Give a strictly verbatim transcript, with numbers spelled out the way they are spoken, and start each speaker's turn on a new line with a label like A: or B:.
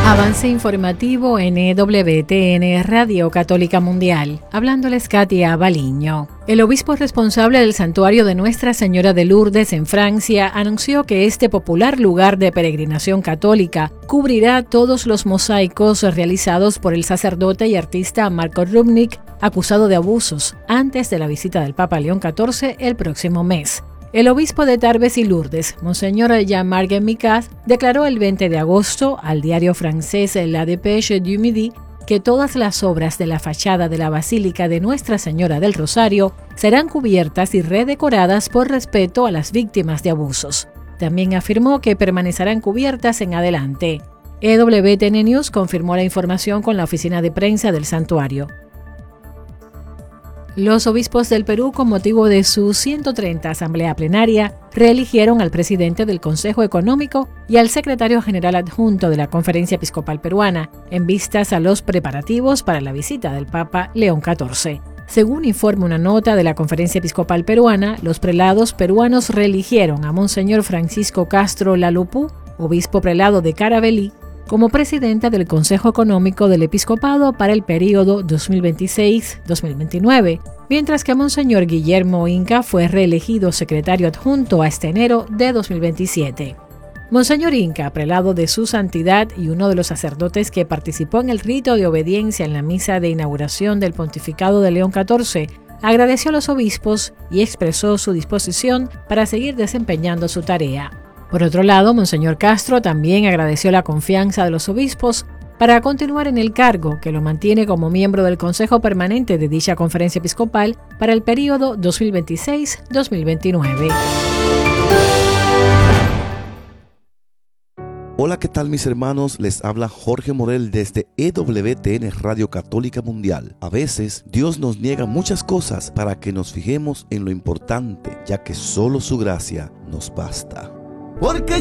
A: Avance informativo en E W T N Radio Católica Mundial. Hablándoles Katia Baliño. El obispo responsable del santuario de Nuestra Señora de Lourdes en Francia anunció que este popular lugar de peregrinación católica cubrirá todos los mosaicos realizados por el sacerdote y artista Marco Rubnik, acusado de abusos, antes de la visita del Papa León catorce el próximo mes. El obispo de Tarbes y Lourdes, Monseñor Jean-Marc Micas, declaró el veinte de agosto al diario francés La Dépêche du Midi que todas las obras de la fachada de la Basílica de Nuestra Señora del Rosario serán cubiertas y redecoradas por respeto a las víctimas de abusos. También afirmó que permanecerán cubiertas en adelante. E W T N News confirmó la información con la oficina de prensa del santuario. Los obispos del Perú, con motivo de su ciento treinta Asamblea Plenaria, reeligieron al presidente del Consejo Económico y al secretario general adjunto de la Conferencia Episcopal Peruana, en vistas a los preparativos para la visita del Papa León catorce. Según informa una nota de la Conferencia Episcopal Peruana, los prelados peruanos reeligieron a Monseñor Francisco Castro Lalupú, obispo prelado de Caravelí, como presidenta del Consejo Económico del Episcopado para el período dos mil veintiséis a dos mil veintinueve, mientras que Monseñor Guillermo Inca fue reelegido secretario adjunto hasta enero de dos mil veintisiete. Monseñor Inca, prelado de su santidad y uno de los sacerdotes que participó en el rito de obediencia en la misa de inauguración del pontificado de León catorce, agradeció a los obispos y expresó su disposición para seguir desempeñando su tarea. Por otro lado, Monseñor Castro también agradeció la confianza de los obispos para continuar en el cargo, que lo mantiene como miembro del Consejo Permanente de dicha Conferencia Episcopal para el período dos mil veintiséis a dos mil veintinueve.
B: Hola, ¿qué tal mis hermanos? Les habla Jorge Morel desde E W T N Radio Católica Mundial. A veces Dios nos niega muchas cosas para que nos fijemos en lo importante, ya que solo su gracia nos basta.
C: Porque